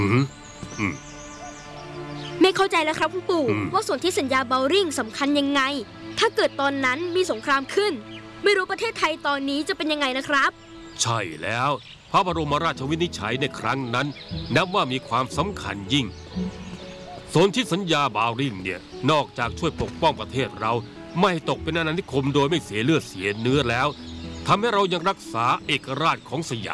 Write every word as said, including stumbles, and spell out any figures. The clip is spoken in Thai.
อืมอืมไม่เข้าใจแล้วครับคุณปู่ว่าส่วนที่สัญญาเบลริงสำคัญยังไงถ้าเกิดตอนนั้นมีสงครามขึ้นไม่รู้ประเทศไทยตอนนี้จะเป็นยังไงนะครับใช่แล้วพระบรมราชวินิจฉัยในครั้งนั้นนับว่ามีความสำคัญยิ่งสนธิสัญญาบาวริงเนี่ยนอกจากช่วยปกป้องประเทศเราไม่ให้ตกเป็นอาณานิคมโดยไม่เสียเลือดเสียเนื้อแล้วทำให้เรายังรักษาเอกราชของสยาม